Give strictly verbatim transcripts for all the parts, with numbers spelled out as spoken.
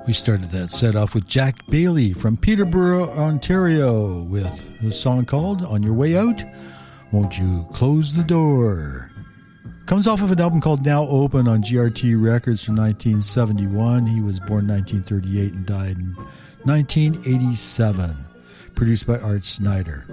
We started that set off with Jack Bailey from Peterborough, Ontario, with a song called On Your Way Out, Won't You Close the Door. Comes off of an album called Now Open on G R T Records from nineteen seventy-one. He was born in nineteen thirty-eight and died in nineteen eighty-seven. Produced by Art Snyder.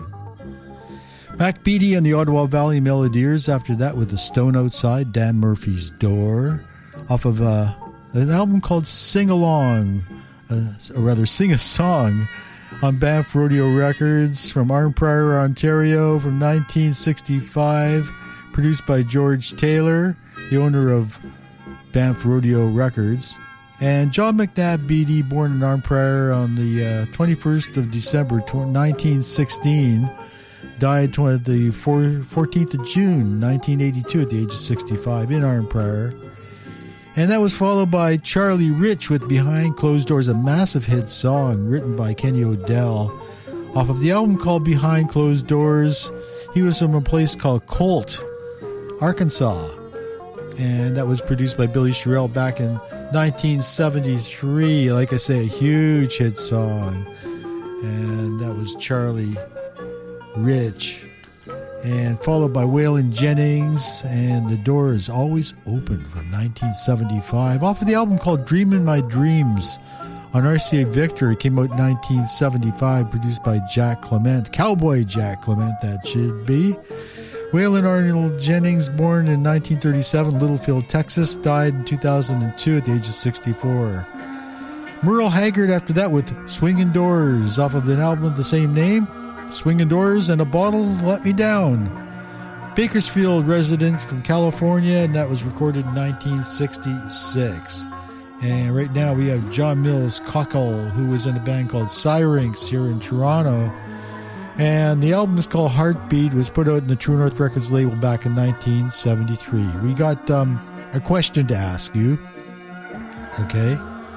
Mac Beattie and the Ottawa Valley Melodiers after that with The Stone Outside, Dan Murphy's Door, off of uh, an album called Sing Along, uh, or rather Sing a Song, on Banff Rodeo Records from Arnprior, Ontario from nineteen sixty-five, produced by George Taylor, the owner of Banff Rodeo Records. And John McNabb Beattie, born in Arnprior on the uh, twenty-first of December nineteen sixteen, died the fourteenth of June nineteen eighty-two at the age of sixty-five in Arnprior. And that was followed by Charlie Rich with Behind Closed Doors, a massive hit song written by Kenny Odell off of the album called Behind Closed Doors. He was from a place called Colt, Arkansas. And that was produced by Billy Sherrill back in nineteen seventy-three. Like I say, a huge hit song. And that was Charlie Rich. And followed by Waylon Jennings and The Door Is Always Open from nineteen seventy-five, off of the album called Dreamin' My Dreams on R C A Victor. It came out in nineteen seventy-five, produced by Jack Clement, Cowboy Jack Clement that should be. Waylon Arnold Jennings, born in nineteen thirty-seven, Littlefield, Texas, died in two thousand two at the age of sixty-four. Merle Haggard after that with Swingin' Doors, off of the album of the same name, Swingin' Doors and a Bottle Let Me Down. Bakersfield resident from California, and that was recorded in nineteen sixty-six. And right now we have John Mills Cockle, who was in a band called Syrinx here in Toronto. And the album is called Heartbeat, was put out in the True North Records label back in nineteen seventy-three. We got um, a question to ask you. Okay?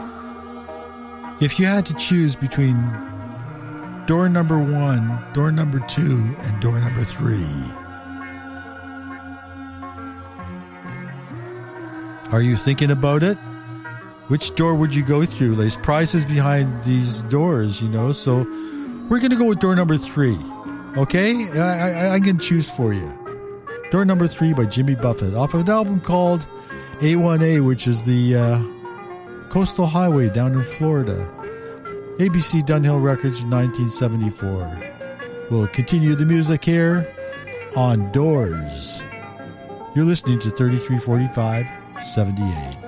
If you had to choose between door number one, door number two, and door number three, are you thinking about it? Which door would you go through? There's prizes behind these doors, you know, so we're going to go with door number three, okay? I, I, I can choose for you. Door number three by Jimmy Buffett, off of an album called A one A, which is the uh, Coastal Highway down in Florida. A B C Dunhill Records, nineteen seventy-four. We'll continue the music here on Doors. You're listening to thirty-three forty-five seventy-eight.